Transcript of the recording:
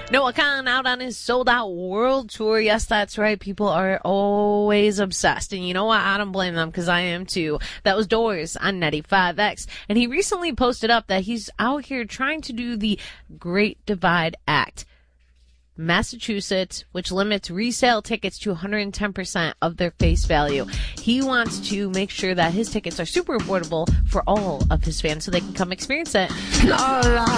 Noah Khan out on his sold-out world tour. Yes, that's right. People are always obsessed. And you know what? I don't blame them, because I am too. That was Doors on 95X. And he recently posted up that he's out here trying to do the Great Divide Act. Massachusetts, which limits resale tickets to 110% of their face value. He wants to make sure that his tickets are super affordable for all of his fans so they can come experience it.